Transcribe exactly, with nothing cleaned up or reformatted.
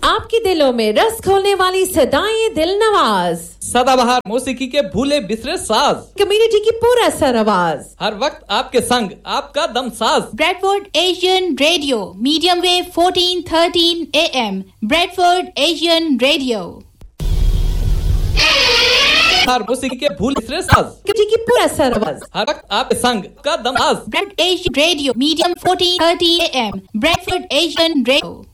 आपके दिलों में रस खोलने वाली सदाएं दिल नवाज, सदाबहार मौसीकी के भूले बिसरे साज, कम्युनिटी की पूरा सर आवाज, हर वक्त आपके संग आपका दम साज। Bradford Asian radio, medium wave fourteen thirteen A M, Bradford Asian radio. हर मौसीकी के भूले बिसरे साज, कम्युनिटी की पूरा सर आवाज, हर वक्त आपके संग का दम साज। Bread Asian radio, medium fourteen thirteen A M, Bradford Asian radio.